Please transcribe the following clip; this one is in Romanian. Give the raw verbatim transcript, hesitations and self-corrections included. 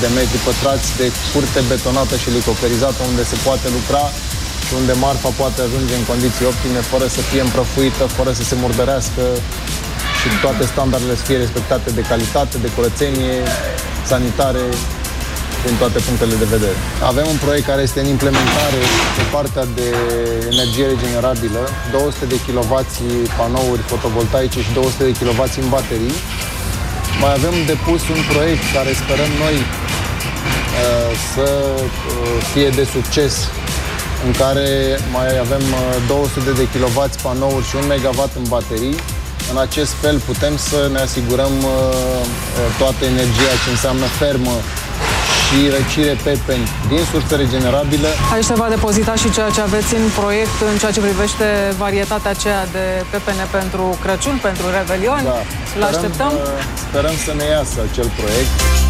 de metri pătrați de curte betonată și licoperizată, unde se poate lucra și unde marfa poate ajunge în condiții optime, fără să fie împrăfuită, fără să se murdărească și toate standardele să fie respectate de calitate, de curățenie, sanitare, din toate punctele de vedere. Avem un proiect care este în implementare pe partea de energie regenerabilă, două sute de kilowați panouri fotovoltaice și două sute de kilowați în baterii. Mai avem depus un proiect care sperăm noi uh, să uh, fie de succes, în care mai avem uh, două sute de kilowați panouri și un megawatt în baterii. În acest fel putem să ne asigurăm uh, toată energia ce înseamnă fermă și răcire pepeni din surse regenerabile. Aici se va depozita și ceea ce aveți în proiect în ceea ce privește varietatea aceea de pepene pentru Crăciun, pentru Revelion. Da. Îl așteptăm? Sperăm să ne iasă acel proiect.